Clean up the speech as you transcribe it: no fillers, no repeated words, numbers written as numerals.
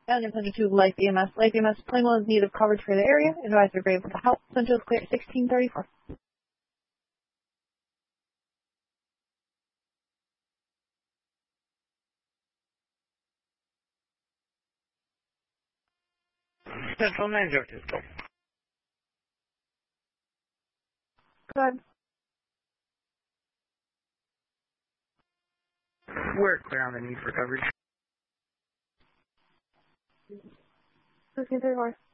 Alien Center 2, Life EMS. Life EMS plane was in need of coverage for the area. Advised they're able to help. Central is clear at 1634. Central 902. Good. We're clear on the need for coverage. 1634.